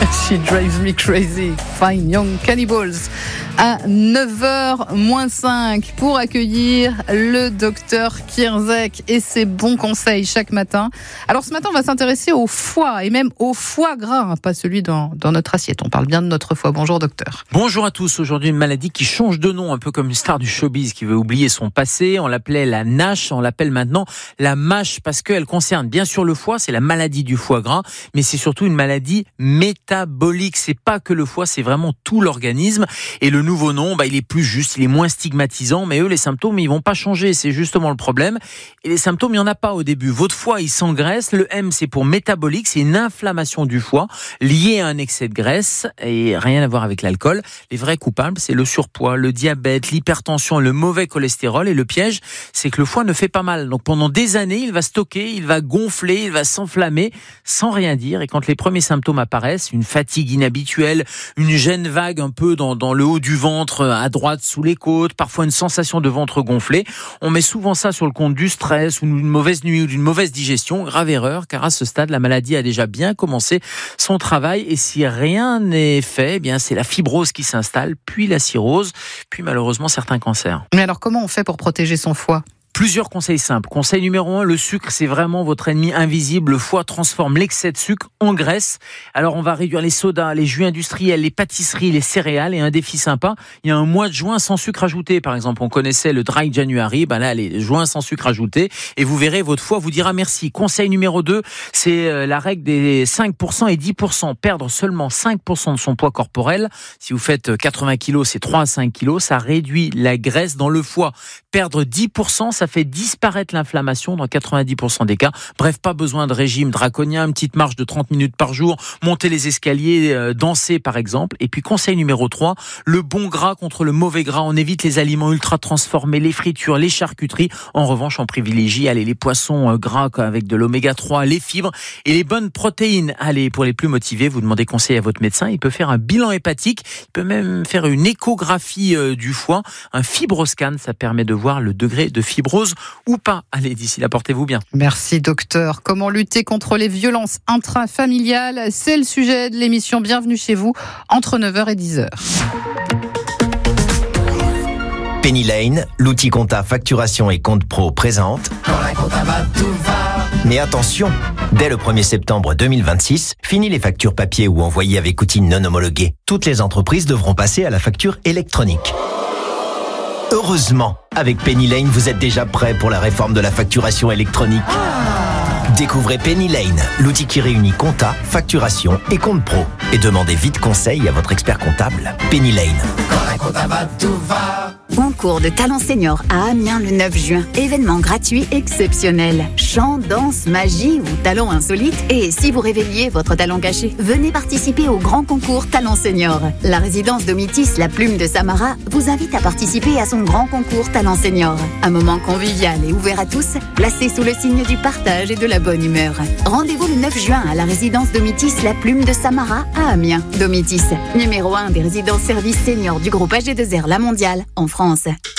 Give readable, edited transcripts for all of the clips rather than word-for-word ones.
She drives me crazy. Fine Young Cannibals. À 9h-5 pour accueillir le docteur Kierzek et ses bons conseils chaque matin. Alors ce matin, on va s'intéresser au foie et même au foie gras, pas celui dans notre assiette. On parle bien de notre foie. Bonjour docteur. Bonjour à tous. Aujourd'hui, une maladie qui change de nom, un peu comme une star du showbiz qui veut oublier son passé. On l'appelait la NASH, on l'appelle maintenant la MASH parce qu'elle concerne bien sûr le foie, c'est la maladie du foie gras, mais c'est surtout une maladie métabolique. C'est pas que le foie, c'est vraiment tout l'organisme. Et le nouveau nom, il est plus juste, il est moins stigmatisant, mais eux, les symptômes, ils vont pas changer. C'est justement le problème. Et les symptômes, il y en a pas au début. Votre foie, il s'engraisse. Le M, c'est pour métabolique. C'est une inflammation du foie liée à un excès de graisse et rien à voir avec l'alcool. Les vrais coupables, c'est le surpoids, le diabète, l'hypertension, le mauvais cholestérol. Et le piège, c'est que le foie ne fait pas mal. Donc pendant des années, il va stocker, il va gonfler, il va s'enflammer sans rien dire. Et quand les premiers symptômes apparaissent, une fatigue inhabituelle, une gêne vague un peu dans le haut du ventre, à droite, sous les côtes, parfois une sensation de ventre gonflé, on met souvent ça sur le compte du stress ou d'une mauvaise nuit ou d'une mauvaise digestion. Grave erreur, car à ce stade, la maladie a déjà bien commencé son travail. Et si rien n'est fait, c'est la fibrose qui s'installe, puis la cirrhose, puis malheureusement certains cancers. Mais alors comment on fait pour protéger son foie ? Plusieurs conseils simples. Conseil numéro 1, le sucre, c'est vraiment votre ennemi invisible. Le foie transforme l'excès de sucre en graisse. Alors, on va réduire les sodas, les jus industriels, les pâtisseries, les céréales. Et un défi sympa, il y a un mois de juin sans sucre ajouté. Par exemple, on connaissait le Dry January. Là, les juin sans sucre ajouté. Et vous verrez, votre foie vous dira merci. Conseil numéro 2, c'est la règle des 5% et 10%. Perdre seulement 5% de son poids corporel. Si vous faites 80 kilos, c'est 3 à 5 kilos. Ça réduit la graisse dans le foie. Perdre 10%, ça fait disparaître l'inflammation dans 90% des cas. Bref, pas besoin de régime draconien, une petite marche de 30 minutes par jour, monter les escaliers, danser par exemple. Et puis conseil numéro 3, le bon gras contre le mauvais gras. On évite les aliments ultra transformés, les fritures, les charcuteries. En revanche, on privilégie les poissons gras avec de l'oméga 3, les fibres et les bonnes protéines. Allez, pour les plus motivés, vous demandez conseil à votre médecin. Il peut faire un bilan hépatique, il peut même faire une échographie du foie, un fibroscan, ça permet de voir le degré de fibrose ou pas. Allez, d'ici là, portez-vous bien. Merci docteur. Comment lutter contre les violences intrafamiliales ? C'est le sujet de l'émission Bienvenue chez vous, entre 9h et 10h. Penny Lane, l'outil compta facturation et compte pro présente. Quand la compta va, tout va. Mais attention, dès le 1er septembre 2026, fini les factures papier ou envoyées avec outils non homologués. Toutes les entreprises devront passer à la facture électronique. Heureusement, avec Penny Lane, vous êtes déjà prêt pour la réforme de la facturation électronique. Découvrez Penny Lane, l'outil qui réunit compta, facturation et compte pro. Et demandez vite conseil à votre expert comptable. Penny Lane. Quand la compta va, tout va. Concours de talent senior à Amiens le 9 juin. Événement gratuit exceptionnel. Chant, danse, magie ou talent insolite. Et si vous révéliez votre talent caché, venez participer au grand concours talent senior. La résidence Domitis, la plume de Samara, vous invite à participer à son grand concours talent senior. Un moment convivial et ouvert à tous, placé sous le signe du partage et de la bonne humeur. Rendez-vous le 9 juin à la résidence Domitis, la plume de Samara à Amiens. Domitis, numéro 1 des résidences services seniors du groupe AG2R La Mondiale en France.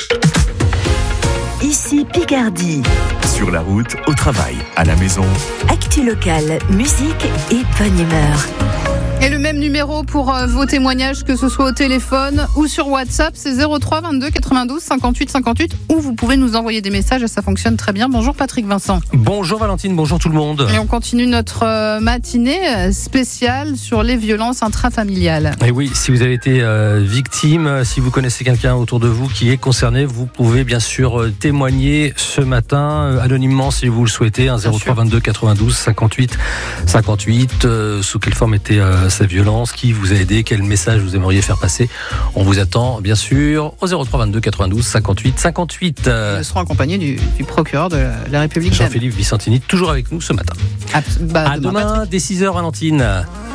Ici Picardie. Sur la route, au travail, à la maison. Actu locale, musique et bonne humeur. Et le même numéro pour vos témoignages, que ce soit au téléphone ou sur WhatsApp, c'est 03 22 92 58 58, ou vous pouvez nous envoyer des messages et ça fonctionne très bien. Bonjour Patrick Vincent. Bonjour Valentine, bonjour tout le monde. Et on continue notre matinée spéciale sur les violences intrafamiliales. Et oui, si vous avez été victime, si vous connaissez quelqu'un autour de vous qui est concerné, vous pouvez bien sûr témoigner ce matin, anonymement si vous le souhaitez, 03 22 92 58 58, sous quelle forme était sa violence, qui vous a aidé, quel message vous aimeriez faire passer. On vous attend bien sûr au 03 22 92 58 58. Nous serons accompagnés du procureur de la République. Jean-Philippe Vicentini, toujours avec nous ce matin. À demain dès 6h Valentine.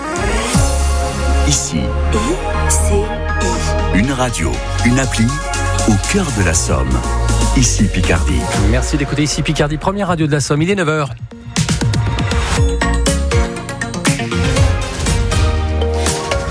Ici, une radio, une appli au cœur de la Somme. Ici Picardie. Merci d'écouter Ici Picardie, première radio de la Somme. Il est 9h. Les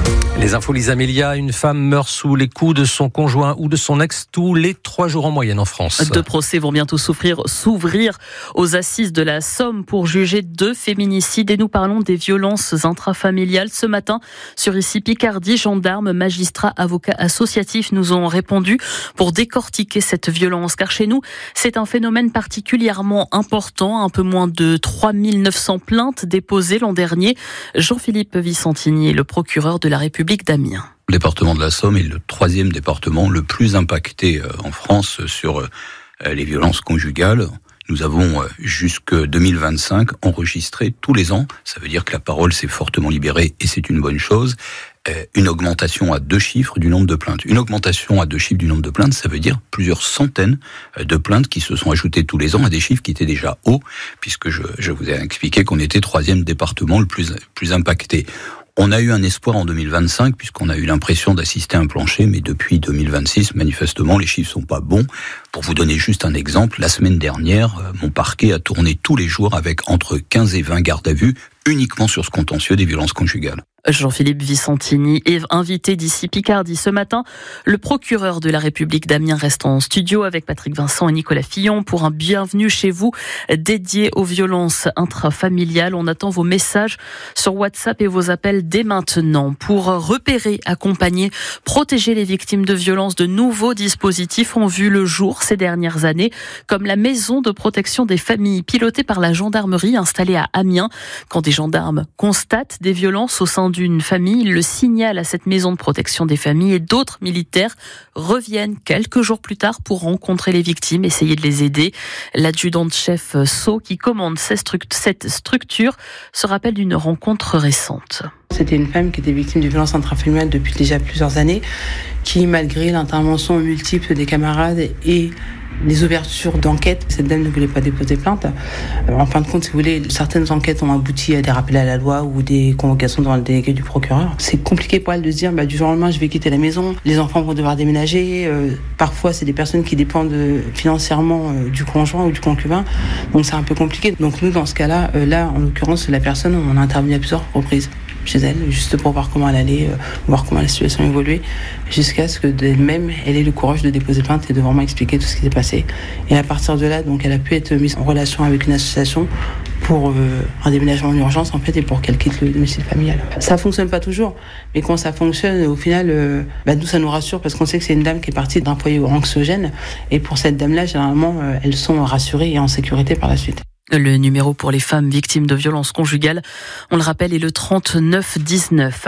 Les infos, Lisa Melia, une femme meurt sous les coups de son conjoint ou de son ex tous les 3 jours en moyenne en France. 2 procès vont bientôt s'ouvrir aux assises de la Somme pour juger 2 féminicides. Et nous parlons des violences intrafamiliales. Ce matin, sur ici Picardie, gendarmes, magistrats, avocats associatifs nous ont répondu pour décortiquer cette violence. Car chez nous, c'est un phénomène particulièrement important. Un peu moins de 3900 plaintes déposées l'an dernier. Jean-Philippe Vicentini, le procureur de la République d'Amiens. Le département de la Somme est le 3e département le plus impacté en France sur les violences conjugales. Nous avons jusque 2025 enregistré tous les ans, ça veut dire que la parole s'est fortement libérée et c'est une bonne chose, une augmentation à 2 chiffres du nombre de plaintes. Une augmentation à 2 chiffres du nombre de plaintes, ça veut dire plusieurs centaines de plaintes qui se sont ajoutées tous les ans à des chiffres qui étaient déjà hauts, puisque je vous ai expliqué qu'on était 3e département le plus impacté. On a eu un espoir en 2025 puisqu'on a eu l'impression d'assister à un plancher, mais depuis 2026, manifestement, les chiffres sont pas bons. Pour vous donner juste un exemple, la semaine dernière, mon parquet a tourné tous les jours avec entre 15 et 20 gardes à vue uniquement sur ce contentieux des violences conjugales. Jean-Philippe Vicentini est invité d'ici Picardie ce matin. Le procureur de la République d'Amiens reste en studio avec Patrick Vincent et Nicolas Fillon pour un bienvenue chez vous dédié aux violences intrafamiliales. On attend vos messages sur WhatsApp et vos appels dès maintenant. Pour repérer, accompagner, protéger les victimes de violences, de nouveaux dispositifs ont vu le jour ces dernières années, comme la maison de protection des familles pilotée par la gendarmerie installée à Amiens. Quand des gendarmes constatent des violences au sein d'une famille, ils le signalent à cette maison de protection des familles et d'autres militaires reviennent quelques jours plus tard pour rencontrer les victimes, essayer de les aider. L'adjudant-chef Sceaux, qui commande cette structure, se rappelle d'une rencontre récente. C'était une femme qui était victime de violences intrafamiliales depuis déjà plusieurs années, qui, malgré l'intervention multiple des camarades et les ouvertures d'enquête, cette dame ne voulait pas déposer plainte. En fin de compte, si vous voulez, certaines enquêtes ont abouti à des rappels à la loi ou des convocations devant le délégué du procureur. C'est compliqué pour elle de se dire, du jour au lendemain, je vais quitter la maison, les enfants vont devoir déménager. Parfois, c'est des personnes qui dépendent financièrement du conjoint ou du concubin. Donc, c'est un peu compliqué. Donc, nous, dans ce cas-là, en l'occurrence, la personne, on a intervenu à plusieurs reprises chez elle, juste pour voir comment elle allait, voir comment la situation évoluait, jusqu'à ce que d'elle-même, elle ait le courage de déposer plainte et de vraiment expliquer tout ce qui s'est passé. Et à partir de là, donc, elle a pu être mise en relation avec une association pour un déménagement en urgence, en fait, et pour qu'elle quitte le domicile familial. Ça fonctionne pas toujours, mais quand ça fonctionne, au final, nous, ça nous rassure parce qu'on sait que c'est une dame qui est partie d'un foyer anxiogène, et pour cette dame-là, généralement, elles sont rassurées et en sécurité par la suite. Le numéro pour les femmes victimes de violences conjugales, on le rappelle, est le 3919.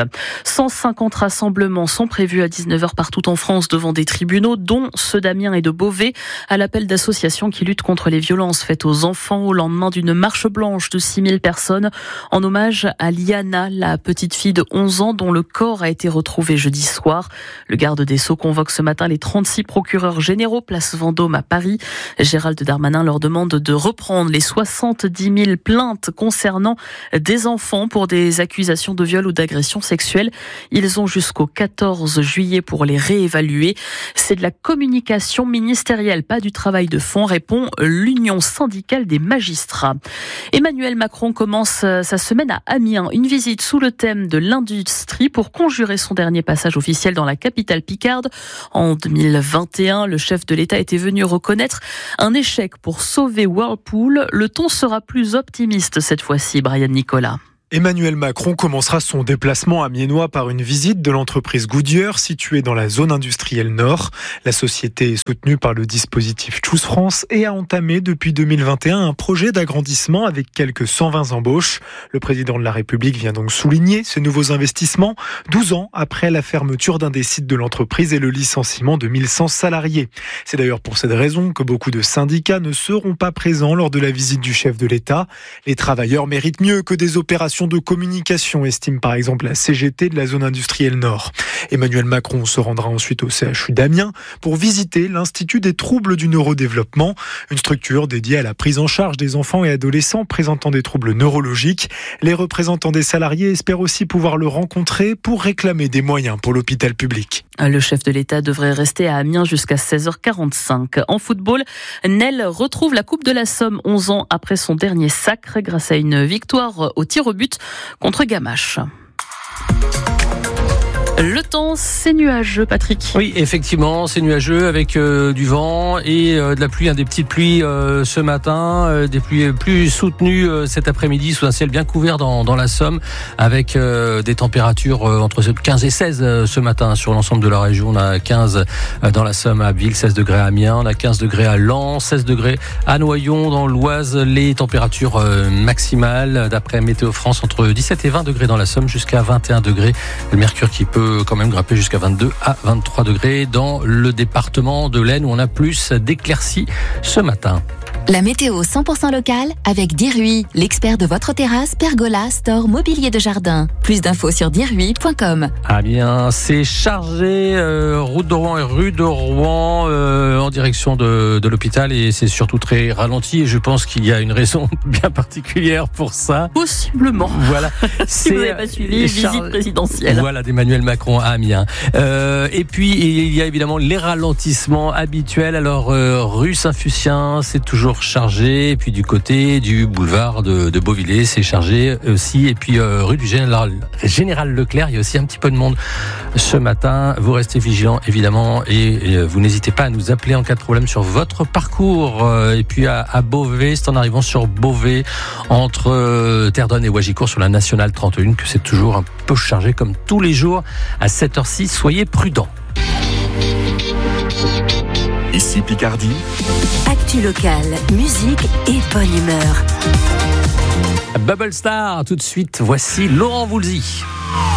150 rassemblements sont prévus à 19h partout en France devant des tribunaux, dont ceux d'Amiens et de Beauvais, à l'appel d'associations qui luttent contre les violences faites aux enfants au lendemain d'une marche blanche de 6000 personnes en hommage à Liana, la petite fille de 11 ans dont le corps a été retrouvé jeudi soir. Le garde des Sceaux convoque ce matin les 36 procureurs généraux place Vendôme à Paris. Gérald Darmanin leur demande de reprendre les 70 000 plaintes concernant des enfants pour des accusations de viol ou d'agression sexuelle. Ils ont jusqu'au 14 juillet pour les réévaluer. C'est de la communication ministérielle, pas du travail de fond, répond l'Union syndicale des magistrats. Emmanuel Macron commence sa semaine à Amiens. Une visite sous le thème de l'industrie pour conjurer son dernier passage officiel dans la capitale picarde. En 2021, le chef de l'État était venu reconnaître un échec pour sauver Whirlpool. Le ton sera plus optimiste cette fois-ci, Brian Nicolas. Emmanuel Macron commencera son déplacement amiénois par une visite de l'entreprise Goodyear située dans la zone industrielle nord. La société est soutenue par le dispositif Choose France et a entamé depuis 2021 un projet d'agrandissement avec quelques 120 embauches. Le président de la République vient donc souligner ces nouveaux investissements 12 ans après la fermeture d'un des sites de l'entreprise et le licenciement de 1100 salariés. C'est d'ailleurs pour cette raison que beaucoup de syndicats ne seront pas présents lors de la visite du chef de l'État. Les travailleurs méritent mieux que des opérations de communication, estime par exemple la CGT de la zone industrielle Nord. Emmanuel Macron se rendra ensuite au CHU d'Amiens pour visiter l'Institut des troubles du neurodéveloppement, une structure dédiée à la prise en charge des enfants et adolescents présentant des troubles neurologiques. Les représentants des salariés espèrent aussi pouvoir le rencontrer pour réclamer des moyens pour l'hôpital public. Le chef de l'État devrait rester à Amiens jusqu'à 16h45. En football, Nel retrouve la Coupe de la Somme 11 ans après son dernier sacre grâce à une victoire au tir au but contre Gamache. Le temps, c'est nuageux, Patrick. Oui, effectivement, c'est nuageux avec du vent et de la pluie, des petites pluies ce matin, des pluies plus soutenues cet après-midi sous un ciel bien couvert dans la Somme, avec des températures entre 15 et 16 ce matin sur l'ensemble de la région. On a 15 dans la Somme à Abbeville, 16 degrés à Amiens, on a 15 degrés à Lens, 16 degrés à Noyon dans l'Oise. Les températures maximales d'après Météo France entre 17 et 20 degrés dans la Somme, jusqu'à 21 degrés. Le mercure qui peut quand même grimper jusqu'à 22 à 23 degrés dans le département de l'Aisne où on a plus d'éclaircies ce matin. La météo 100% locale avec Dirui, l'expert de votre terrasse, pergola, store, mobilier de jardin. Plus d'infos sur dirui.com. Ah bien, c'est chargé, route de Rouen et rue de Rouen en direction de l'hôpital et c'est surtout très ralenti et je pense qu'il y a une raison bien particulière pour ça. Possiblement. Voilà. Si vous n'avez pas suivi, visite présidentielle. Voilà, d'Emmanuel Macron à Amiens. Et puis, il y a évidemment les ralentissements habituels. Alors, rue Saint-Fucien, c'est toujours chargé. Et puis, du côté du boulevard de Beauvillers, c'est chargé aussi. Et puis, rue du Général Leclerc, il y a aussi un petit peu de monde ce matin. Vous restez vigilants, évidemment, et vous n'hésitez pas à nous appeler en cas de problème sur votre parcours. Et puis, à Beauvais, c'est en arrivant sur Beauvais, entre Terdonne et Wagicourt, sur la Nationale 31, que c'est toujours un peu chargé comme tous les jours. À 7h06, soyez prudents. Ici Picardie. Actu locale, musique et bonne humeur. Bubble Star, tout de suite, voici Laurent Voulzy.